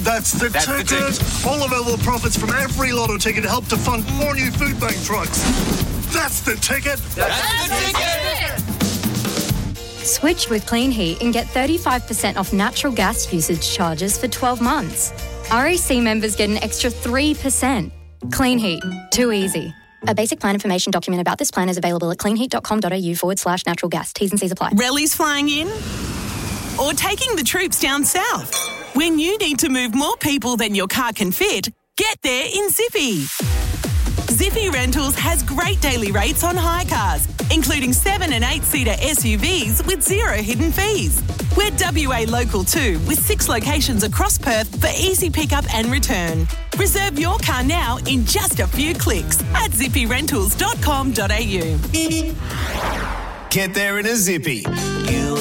That's the ticket. All available profits from every lotto ticket help to fund 4 new food bank trucks. That's the ticket. That's the ticket. Switch with Clean Heat and get 35% off natural gas usage charges for 12 months. RAC members get an extra 3%. Clean Heat. Too easy. A basic plan information document about this plan is available at cleanheat.com.au/natural gas. T's and C's apply. Rallies flying in? Or taking the troops down south? When you need to move more people than your car can fit, get there in Zippy. Zippy Rentals has great daily rates on hire cars, including 7 and 8-seater SUVs with 0 hidden fees. We're WA local too, with 6 locations across Perth for easy pickup and return. Reserve your car now in just a few clicks at zippyrentals.com.au. Get there in a Zippy. You